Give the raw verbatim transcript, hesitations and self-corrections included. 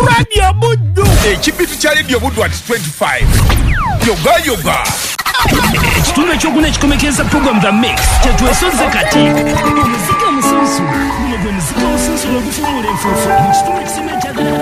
Radio Buddu. Ekibitu kya Radio Buddu at twenty-five. Yoga yoga. Ekitundu ekyokuna ekikomekeza program The Mix kyetwesonze kati. Omuzika omusunsu. Guno gwe muzika omusunsu ogufumula enfuufu.